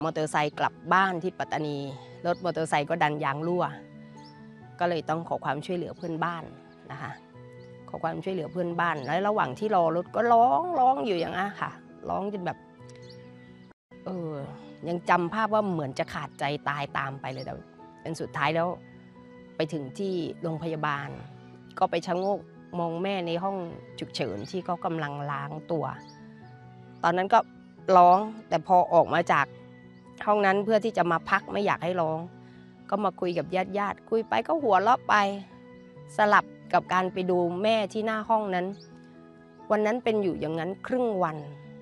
มอเตอร์ไซค์กลับบ้านที่ปัตตานีรถมอเตอร์ไซค์ก็ดันยางรั่วก็เลยต้องขอความช่วยเหลือเพื่อนบ้านนะคะขอความช่วยเหลือเพื่อนบ้านแล้วระหว่างที่รอรถก็ร้องอยู่อย่างนั้นค่ะร้องจนแบบยังจำภาพว่าเหมือนจะขาดใจตายตามไปเลยแต่เป็นสุดท้ายแล้วไปถึงที่โรงพยาบาลก็ไปชะโงกมองแม่ในห้องฉุกเฉินที่เขากำลังล้างตัวตอนนั้นก็ร้องแต่พอออกมาจากห้องนั้นเพื่อที่จะมาพักไม่อยากให้ร้องก็มาคุยกับญาติคุยไปก็หัวเราะไปสลับกับการไปดูแม่ที่หน้าห้องนั้นวันนั้นเป็นอยู่อย่างนั้นครึ่งวัน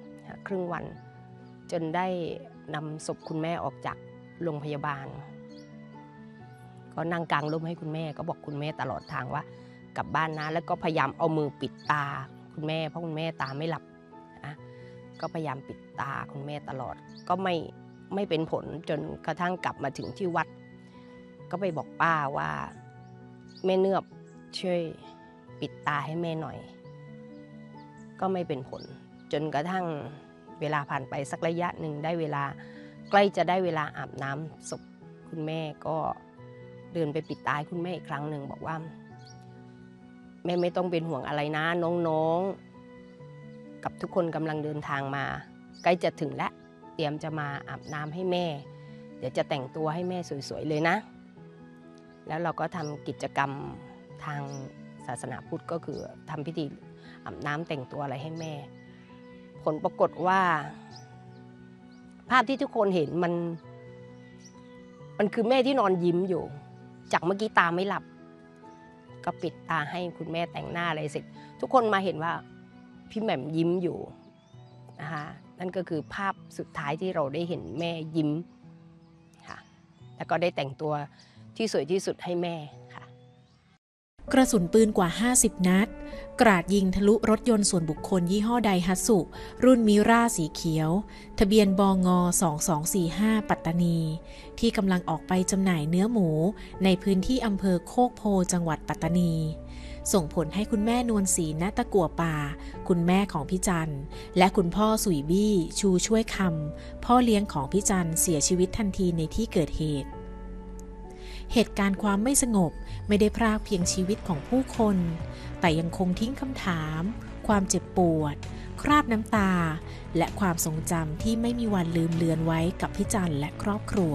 จนได้นำศพคุณแม่ออกจากโรงพยาบาลก็นั่งกลางร่มให้คุณแม่ก็บอกคุณแม่ตลอดทางว่ากลับบ้านนะแล้วก็พยายามเอามือปิดตาคุณแม่เพราะคุณแม่ตาไม่หลับนะก็พยายามปิดตาคุณแม่ตลอดก็ไม่เป็นผลจนกระทั่งกลับมาถึงที่วัดก็ไปบอกป้าว่าแม่เนือบช่วยปิดตาให้แม่หน่อยก็ไม่เป็นผลจนกระทั่งเวลาผ่านไปสักระยะหนึ่งได้เวลาใกล้จะได้เวลาอาบน้ำศพคุณแม่ก็เดินไปปิดตาให้คุณแม่อีกครั้งหนึ่งบอกว่าแม่ไม่ต้องเป็นห่วงอะไรนะน้องๆกับทุกคนกำลังเดินทางมาใกล้จะถึงแล้วเตรียมจะมาอาบน้ำให้แม่เดี๋ยวจะแต่งตัวให้แม่สวยๆเลยนะแล้วเราก็ทำกิจกรรมทางศาสนาพุทธก็คือทำพิธีอาบน้ำแต่งตัวอะไรให้แม่ผลปรากฏว่าภาพที่ทุกคนเห็นมันคือแม่ที่นอนยิ้มอยู่จากเมื่อกี้ตาไม่หลับก็ปิดตาให้คุณแม่แต่งหน้าอะไรเสร็จทุกคนมาเห็นว่าพี่แหม่มยิ้มอยู่นะคะนั่นก็คือภาพสุดท้ายที่เราได้เห็นแม่ยิ้มค่ะแล้วก็ได้แต่งตัวที่สวยที่สุดให้แม่ค่ะกระสุนปืนกว่า50 นัดกราดยิงทะลุรถยนต์ส่วนบุคคลยี่ห้อไดฮัตสุรุ่นมิราสีเขียวทะเบียนบง2245ปัตตานีที่กำลังออกไปจำหน่ายเนื้อหมูในพื้นที่อำเภอโคกโพจังหวัดปัตตานีส่งผลให้คุณแม่นวลศรีณตะกั่วป่าคุณแม่ของพี่จันและคุณพ่อสุยบี้ชูช่วยคำพ่อเลี้ยงของพี่จันเสียชีวิตทันทีในที่เกิดเหตุการณ์ความไม่สงบไม่ได้พรากเพียงชีวิตของผู้คนแต่ยังคงทิ้งคำถามความเจ็บปวดคราบน้ำตาและความทรงจำที่ไม่มีวันลืมเลือนไว้กับพี่จันและครอบครัว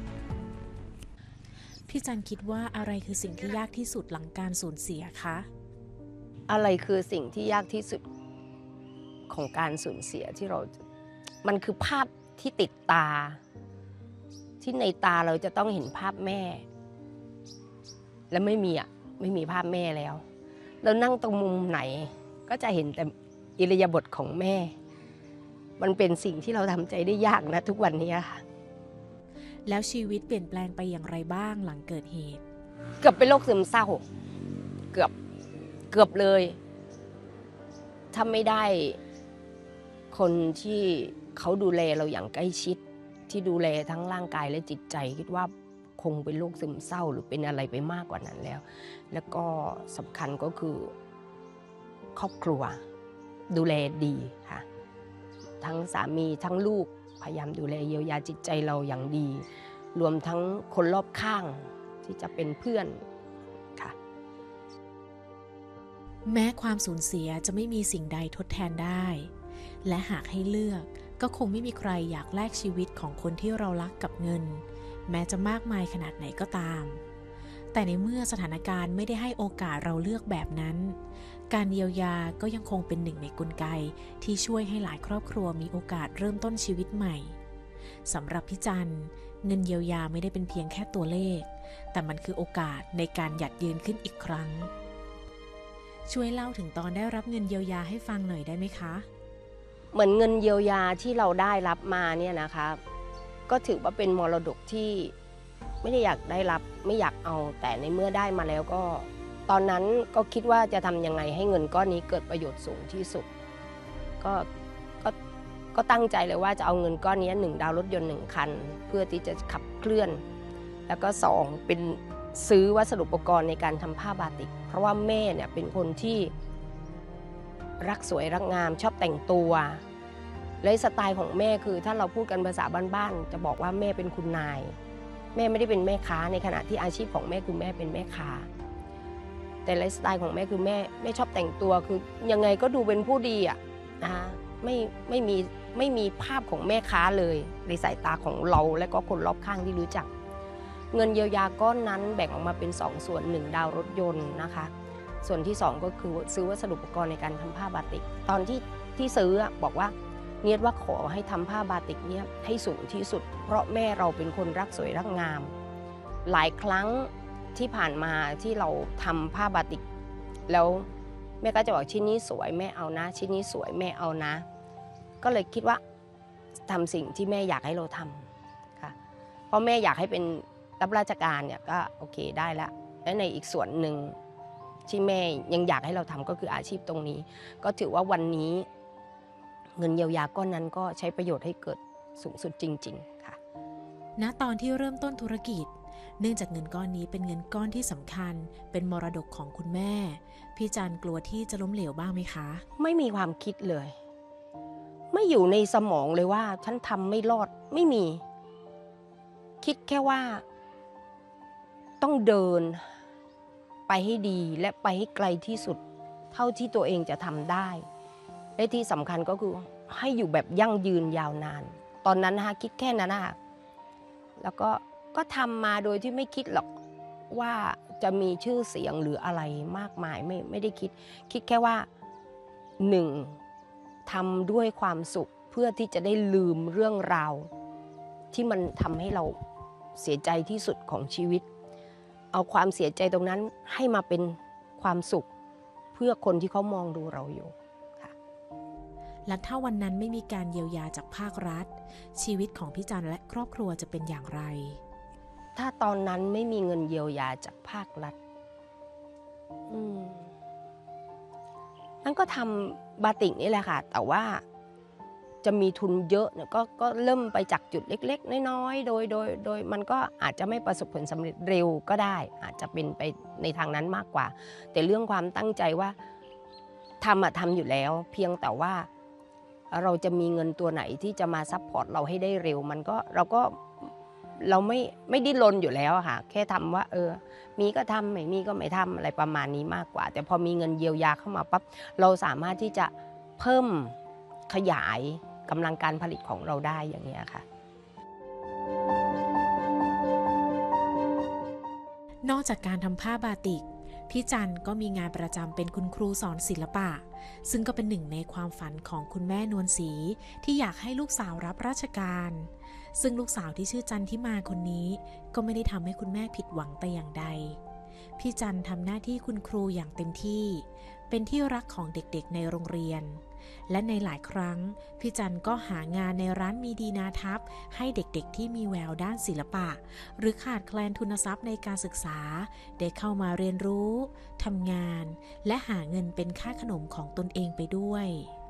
พี่จันคิดว่าอะไรคือสิ่งที่ยากที่สุดหลังการสูญเสียคะอะไรคือสิ่งที่ยากที่สุดของการสูญเสียที่มันคือภาพที่ติดตาที่ในตาเราจะต้องเห็นภาพแม่และไม่มีภาพแม่แล้วเรานั่งตรงมุมไหนก็จะเห็นแต่อิริยาบถของแม่มันเป็นสิ่งที่เราทำใจได้ยากนะทุกวันนี้ค่ะแล้วชีวิตเปลี่ยนแปลงไปอย่างไรบ้างหลังเกิดเหตุเกือบเป็นโรคซึมเศร้าเกือบเลยถ้าไม่ได้คนที่เขาดูแลเราอย่างใกล้ชิดที่ดูแลทั้งร่างกายและจิตใจคิดว่าคงเป็นโรคซึมเศร้าหรือเป็นอะไรไปมากกว่านั้นแล้วก็สำคัญก็คือครอบครัวดูแลดีค่ะทั้งสามีทั้งลูกพยายามดูแลเยียวยาจิตใจเราอย่างดีรวมทั้งคนรอบข้างที่จะเป็นเพื่อนค่ะแม้ความสูญเสียจะไม่มีสิ่งใดทดแทนได้และหากให้เลือกก็คงไม่มีใครอยากแลกชีวิตของคนที่เรารักกับเงินแม้จะมากมายขนาดไหนก็ตามแต่ในเมื่อสถานการณ์ไม่ได้ให้โอกาสเราเลือกแบบนั้นการเยียวยาก็ยังคงเป็นหนึ่งในกลไกที่ช่วยให้หลายครอบครัวมีโอกาสเริ่มต้นชีวิตใหม่สำหรับพี่จันเงินเยียวยาไม่ได้เป็นเพียงแค่ตัวเลขแต่มันคือโอกาสในการหยัดยืนขึ้นอีกครั้งช่วยเล่าถึงตอนได้รับเงินเยียวยาให้ฟังหน่อยได้ไหมคะเหมือนเงินเยียวยาที่เราได้รับมาเนี่ยนะคะก็ถือว่าเป็นมรดกที่ไม่ได้อยากได้รับไม่อยากเอาแต่ในเมื่อได้มาแล้วก็ตอนนั้นก็คิดว่าจะทำยังไงให้เงินก้อนนี้เกิดประโยชน์สูงที่สุดก็ตั้งใจเลยว่าจะเอาเงินก้อนนี้1 ดาวรถยนต์1 คันเพื่อที่จะขับเคลื่อนแล้วก็2เป็นซื้อวัสดุอุปกรณ์ในการทำผ้าบาติกเพราะว่าแม่เนี่ยเป็นคนที่รักสวยรักงามชอบแต่งตัวและสไตล์ของแม่คือถ้าเราพูดกันภาษาบ้านๆจะบอกว่าแม่เป็นคุณนายแม่ไม่ได้เป็นแม่ค้าในขณะที่อาชีพของแม่คือแม่เป็นแม่ค้าแต่ไลฟ์สไตล์ของแม่คือแม่ชอบแต่งตัวคือยังไงก็ดูเป็นผู้ดีอ่ะนะคะไม่มีภาพของแม่ค้าเลยในสายตาของเราและก็คนรอบข้างที่รู้จักเงินเยียวยาก้อนนั้นแบ่งออกมาเป็น2 ส่วน1ดาวรถยนต์นะคะส่วนที่2ก็คือซื้อวัสดุอุปกรณ์ในการทำผ้าบาติกตอนที่ซื้อบอกว่าเนียดว่าขอให้ทำผ้าบาติกเนี่ยให้สูงที่สุดเพราะแม่เราเป็นคนรักสวยรักงามหลายครั้งที่ผ่านมาที่เราทำผ้าบาติกแล้วแม่ก็จะบอกชิ้นนี้สวยแม่เอานะชิ้นนี้สวยแม่เอานะก็เลยคิดว่าทำสิ่งที่แม่อยากให้เราทำค่ะเพราะแม่อยากให้เป็นรับราชการเนี่ยก็โอเคได้แล้วและในอีกส่วนหนึ่งที่แม่ยังอยากให้เราทำก็คืออาชีพตรงนี้ก็ถือว่าวันนี้เงินเยียวยาก้อนนั้นก็ใช้ประโยชน์ให้เกิดสูงสุดจริงๆค่ะณตอนที่เริ่มต้นธุรกิจเนื่องจากเงินก้อนนี้เป็นเงินก้อนที่สำคัญเป็นมรดกของคุณแม่พี่จันกลัวที่จะล้มเหลวบ้างไหมคะไม่มีความคิดเลยไม่อยู่ในสมองเลยว่าฉันทำไม่รอดไม่มีคิดแค่ว่าต้องเดินไปให้ดีและไปให้ไกลที่สุดเท่าที่ตัวเองจะทำได้และที่สำคัญก็คือให้อยู่แบบยั่งยืนยาวนานตอนนั้นนะคะคิดแค่นั้นนะคะแล้วก็ทำมาโดยที่ไม่คิดหรอกว่าจะมีชื่อเสียงหรืออะไรมากมายไม่ได้คิดแค่ว่า1ทำด้วยความสุขเพื่อที่จะได้ลืมเรื่องราวที่มันทำให้เราเสียใจที่สุดของชีวิตเอาความเสียใจตรงนั้นให้มาเป็นความสุขเพื่อคนที่เขามองดูเราอยู่ค่ะและถ้าวันนั้นไม่มีการเยียวยาจากภาครัฐชีวิตของพี่จันและครอบครัวจะเป็นอย่างไรถ้าตอนนั้นไม่มีเงินเยียวยาจากภาครัฐนั่นก็ทำบาติกนี่แหละค่ะแต่ว่าจะมีทุนเยอะเนี่ยก็เริ่มไปจากจุดเล็กๆน้อยๆโดยมันก็อาจจะไม่ประสบผลสำเร็จเร็วก็ได้อาจจะเป็นไปในทางนั้นมากกว่าแต่เรื่องความตั้งใจว่าทำอยู่แล้วเพียงแต่ว่าเราจะมีเงินตัวไหนที่จะมาซัพพอร์ตเราให้ได้เร็วเราไม่ดิ้นรนอยู่แล้วค่ะแค่ทำว่ามีก็ทำไม่มีก็ไม่ทำอะไรประมาณนี้มากกว่าแต่พอมีเงินเยียวยาเข้ามาปั๊บเราสามารถที่จะเพิ่มขยายกำลังการผลิตของเราได้อย่างนี้ค่ะนอกจากการทำผ้าบาติกพี่จันก็มีงานประจำเป็นคุณครูสอนศิลปะซึ่งก็เป็นหนึ่งในความฝันของคุณแม่นวลศรีที่อยากให้ลูกสาวรับราชการซึ่งลูกสาวที่ชื่อจันทิมาคนนี้ก็ไม่ได้ทำให้คุณแม่ผิดหวังแต่อย่างใดพี่จันทำหน้าที่คุณครูอย่างเต็มที่เป็นที่รักของเด็กๆในโรงเรียนและในหลายครั้งพี่จันก็หางานในร้านมีดีนาทับให้เด็กๆที่มีแววด้านศิลปะหรือขาดแคลนทุนทรัพย์ในการศึกษาได้เข้ามาเรียนรู้ทำงานและหาเงินเป็นค่าขนมของตนเองไปด้วย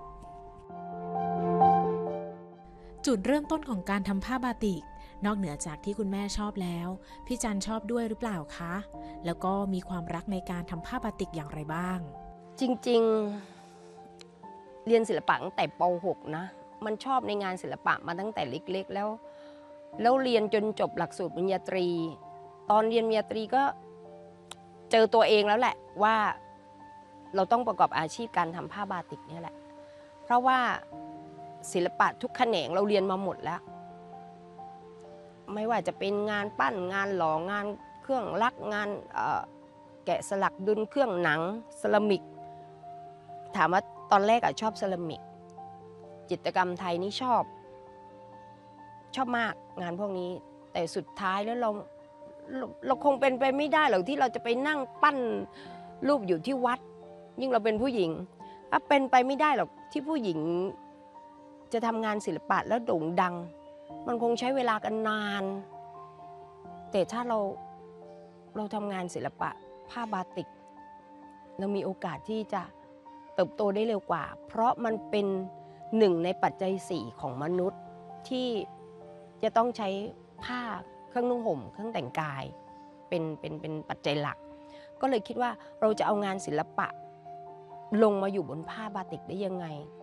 จุดเริ่มต้นของการทำผ้าบาติกนอกเหนือจากที่คุณแม่ชอบแล้วพี่จันชอบด้วยหรือเปล่าคะแล้วก็มีความรักในการทำผ้าบาติกอย่างไรบ้างจริงๆเรียนศิลปะตั้งแต่ป .6 นะมันชอบในงานศิลปะมาตั้งแต่เล็กๆแล้วเรียนจนจบหลักสูตรปริญญาตรีตอนเรียนปริญญาตรีก็เจอตัวเองแล้วแหละว่าเราต้องประกอบอาชีพการทำผ้าบาติกนี่แหละเพราะว่าศิลปะทุกแขนงเราเรียนมาหมดแล้วไม่ว่าจะเป็นงานปั้นงานหล่องานเครื่องลักงานแกะสลักดุลเครื่องหนังเซรามิกถามว่าตอนแรกชอบเซรามิกจิตรกรรมไทยนี่ชอบมากงานพวกนี้แต่สุดท้ายแล้วเราคงเป็นไปไม่ได้หรอกที่เราจะไปนั่งปั้นรูปอยู่ที่วัดยิ่งเราเป็นผู้หญิงเป็นไปไม่ได้หรอกที่ผู้หญิงจะทำงานศิลปะแล้วโด่งดังมันคงใช้เวลากันนานแต่ถ้าเราทำงานศิลปะผ้าบาติกเรามีโอกาสที่จะเติบโตได้เร็วกว่าเพราะมันเป็นหนึ่งในปัจจัย4ของมนุษย์ที่จะต้องใช้ผ้าเครื่องนุ่งห่มเครื่องแต่งกายเป็นปัจจัยหลักก็เลยคิดว่าเราจะเอางานศิลปะลงมาอยู่บนผ้าบาติกได้ยังไง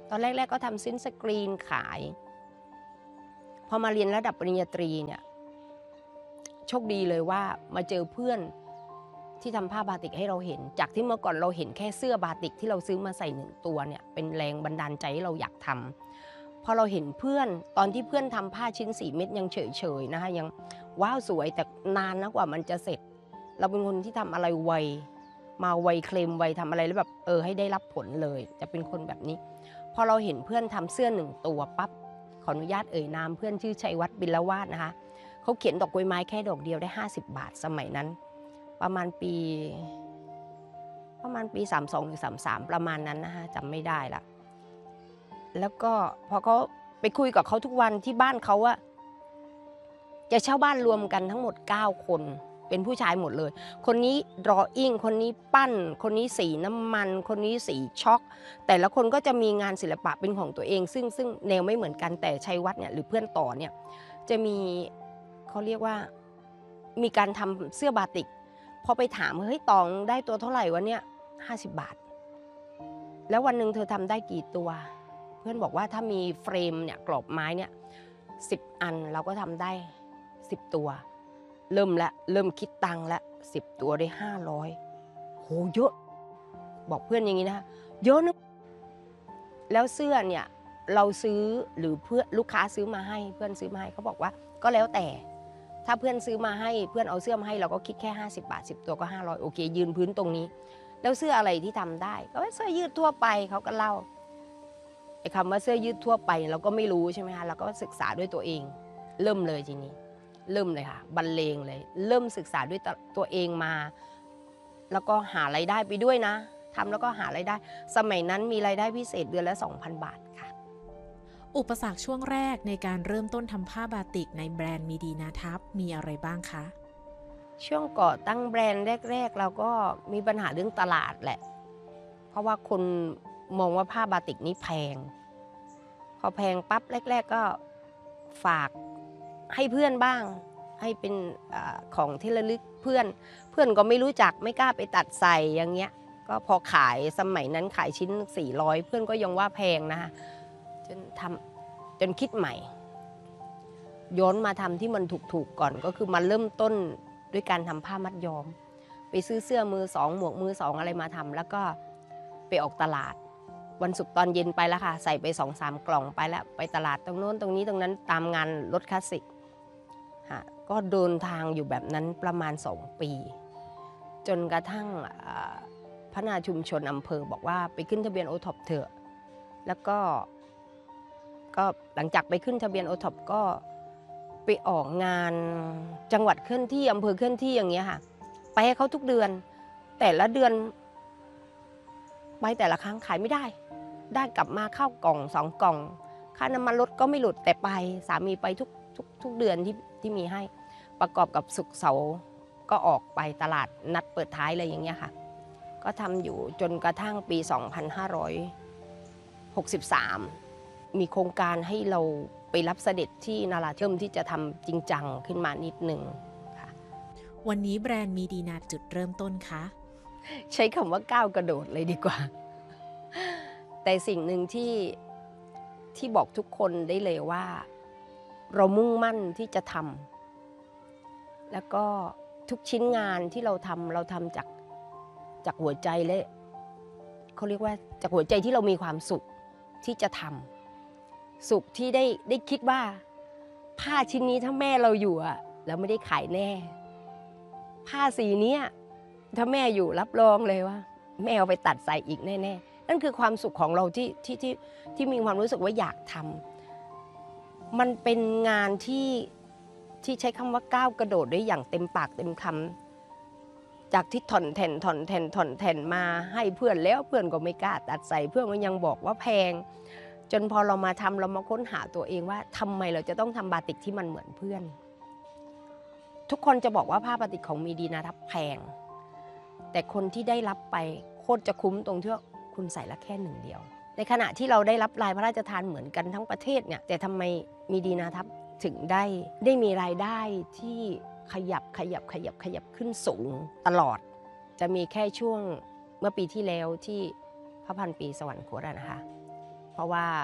ตอนแรกๆก็ทำซิ้นสกรีนขายพอมาเรียนระดับปริญญาตรีเนี่ยโชคดีเลยว่ามาเจอเพื่อนที่ทำผ้าบาติกให้เราเห็นจากที่เมื่อก่อนเราเห็นแค่เสื้อบาติกที่เราซื้อมาใส่1 ตัวเนี่ยเป็นแรงบันดาลใจให้เราอยากทำพอเราเห็นเพื่อนตอนที่เพื่อนทำผ้าชิ้น4 เม็ดยังเฉยๆนะคะยังว้าวสวยแต่นานนะกว่ามันจะเสร็จเราเป็นคนที่ทำอะไรไวมาไวเคลมไวทำอะไรแล้วแบบให้ได้รับผลเลยจะเป็นคนแบบนี้พอเราเห็นเพื่อนทำเสื้อ1 ตัวปั๊บขออนุญาตนามเพื่อนชื่อชัยวัฒน์บิลวาดนะคะเขาเขียนดอกกล้วยไม้แค่ดอกเดียวได้50 บาทสมัยนั้นประมาณปี32หรือ33ประมาณนั้นนะคะจำไม่ได้ละแล้วก็พอเขาไปคุยกับเขาทุกวันที่บ้านเขาอะจะเช่าบ้านรวมกันทั้งหมด9 คนเป็นผู้ชายหมดเลยคนนี้ดรออิ่งคนนี้ปั้นคนนี้สีน้ำมันคนนี้สีช็อกแต่ละคนก็จะมีงานศิลปะเป็นของตัวเองซึ่งแนวไม่เหมือนกันแต่ชัยวัฒน์เนี่ยหรือเพื่อนต่อเนี่ยจะมีเขาเรียกว่ามีการทำเสื้อบาติกพอไปถามเฮ้ยตองได้ตัวเท่าไหร่วะเนี่ย50 บาทแล้ววันหนึ่งเธอทำได้กี่ตัวเพื่อนบอกว่าถ้ามีเฟรมเนี่ยกรอบไม้เนี่ย10 อันเราก็ทำได้10 ตัวเริ่มคิดตังค์ละ10 ตัวได้500โหเยอะบอกเพื่อนอย่างนี้นะคะเยอะนะแล้วเสื้อเนี่ยเราซื้อหรือเพื่อนลูกค้าซื้อมาให้เพื่อนซื้อมาให้เขาบอกว่าก็แล้วแต่ถ้าเพื่อนซื้อมาให้เพื่อนเอาเสื้อมาให้เราก็คิดแค่50 บาท10 ตัวก็500โอเคยืนพื้นตรงนี้แล้วเสื้ออะไรที่ทำได้ก็เสื้อยืดทั่วไปเขาก็เล่าไอ้คำว่าเสื้อยืดทั่วไปเราก็ไม่รู้ใช่ไหมคะเราก็ศึกษาด้วยตัวเองเริ่มเลยทีนี้เริ่มเลยค่ะบรรเลงเลยเริ่มศึกษาด้วยตัวเองมาแล้วก็หารายได้ไปด้วยนะทำแล้วก็หารายได้สมัยนั้นมีรายได้พิเศษเดือนละ 2,000 บาทค่ะอุปสรรคช่วงแรกในการเริ่มต้นทำผ้าบาติกในแบรนด์มีดีนาทับมีอะไรบ้างคะช่วงก่อตั้งแบรนด์แรกๆเราก็มีปัญหาเรื่องตลาดแหละเพราะว่าคนมองว่าผ้าบาติกนี้แพงพอแพงปั๊บแรกๆก็ฝากให้เพื่อนบ้างให้เป็นของที่ระลึกเพื่อนก็ไม่รู้จักไม่กล้าไปตัดใส่อย่างเงี้ยก็พอขายสมัยนั้นขายชิ้น400เพื่อนก็ยังว่าแพงนะคะจนคิดใหม่ย้อนมาทำที่มันถูกก่อนก็คือมาเริ่มต้นด้วยการทำผ้ามัดย้อมไปซื้อเสื้อมือสองหมวกมือสองอะไรมาทำแล้วก็ไปออกตลาดวันศุกร์ตอนเย็นไปแล้วค่ะใส่ไป2-3 กล่องไปแล้วไปตลาดตรงโน้นตรงนี้ตรงนั้นตามงานรถคลาสสิกก็เดินทางอยู่แบบนั้นประมาณ2 ปีจนกระทั่งพัฒนาชุมชนอำเภอบอกว่าไปขึ้นทะเบียนโอท็อปเถอะแล้วก็หลังจากไปขึ้นทะเบียนโอท็อปก็ไปออกงานจังหวัดเคลื่อนที่อำเภอเคลื่อนที่อย่างเงี้ยค่ะไปให้เขาทุกเดือนแต่ละเดือนไปแต่ละครั้งขายไม่ได้กลับมาเข้ากล่อง2 กล่องค่าน้ำมันรถก็ไม่หลุดแต่ไปสามีไปทุกเดือนที่มีให้ประกอบกับศุกร์เสาร์ก็ออกไปตลาดนัดเปิดท้ายเลยอย่างเงี้ยค่ะก็ทำอยู่จนกระทั่งปี2563มีโครงการให้เราไปรับเสด็จที่นาราธิวาสที่จะทำจริงจังขึ้นมานิดนึงค่ะวันนี้แบรนด์มีดีนาจุดเริ่มต้นคะใช้คำว่าก้าวกระโดดเลยดีกว่าแต่สิ่งหนึ่งที่บอกทุกคนได้เลยว่าเรามุ่งมั่นที่จะทำแล้วก็ทุกชิ้นงานที่เราทำจากหัวใจและเขาเรียกว่าจากหัวใจที่เรามีความสุขที่จะทำสุขที่ได้คิดว่าผ้าชิ้นนี้ถ้าแม่เราอยู่อะเราไม่ได้ขายแน่ผ้าสีนี้ถ้าแม่อยู่รับรองเลยว่าแม่เอาไปตัดใส่อีกแน่ๆนั่นคือความสุขของเราที่มีความรู้สึกว่าอยากทำมันเป็นงานที่ใช้คำว่าก้าวกระโดดได้อย่างเต็มปากเต็มคำจากที่ถอนแผ่นมาให้เพื่อนแล้วเพื่อนก็ไม่กล้าตัดใส่เพื่อนก็ยังบอกว่าแพงจนพอเรามาทำเรามาค้นหาตัวเองว่าทำไมเราจะต้องทำบาติกที่มันเหมือนเพื่อนทุกคนจะบอกว่าผ้าบาติกของมีดีนาทับแพงแต่คนที่ได้รับไปโคตรจะคุ้มตรงที่คุณใส่ละแค่1 เดียวในขณะที่เราได้รับลายพระราชทานเหมือนกันทั้งประเทศเนี่ยแต่ทำไมมีดีนาทับถึงได้มีรายได้ที่ขยับขึ้นสูงตลอดจะมีแค่ช่วงเมื่อปีที่แล้วที่พระพันปีสวรรคตนะคะเพราะว่า